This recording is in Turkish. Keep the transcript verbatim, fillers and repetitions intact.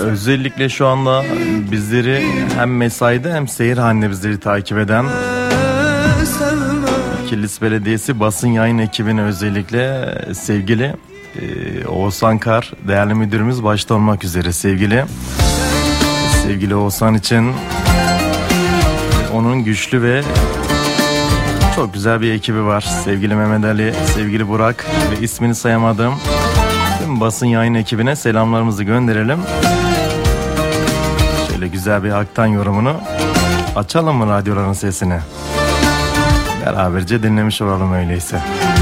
Özellikle şu anda bizleri hem mesaide hem seyir halinde bizleri takip eden Kilis Belediyesi basın yayın ekibine özellikle sevgili e, Oğuzhan Kar, değerli müdürümüz başta olmak üzere sevgili sevgili Oğuzhan için onun güçlü ve çok güzel bir ekibi var. Sevgili Mehmet Ali, sevgili Burak ve ismini sayamadığım tüm basın yayın ekibine selamlarımızı gönderelim. Şöyle güzel bir Hak'tan yorumunu açalım mı radyoların sesini? Beraberce dinlemiş olalım öyleyse.